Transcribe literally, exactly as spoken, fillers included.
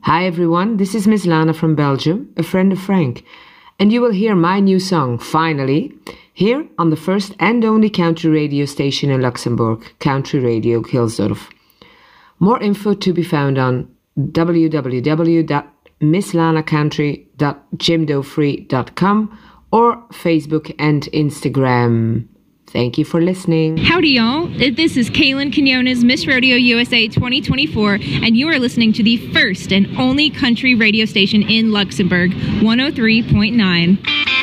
Hi everyone, this is Miss Lana from Belgium, a friend of Frank, and you will hear my new song, Finally, here on the first and only country radio station in Luxembourg, Country Radio Gilsdorf. More info to be found on w w w dot miss lana country dot jimdo free dot com or Facebook and Instagram. Thank you for listening. Howdy, y'all. This is Kaylin Quinones, Miss Rodeo U S A twenty twenty-four, and you are listening to the first and only country radio station in Luxembourg, one oh three point nine.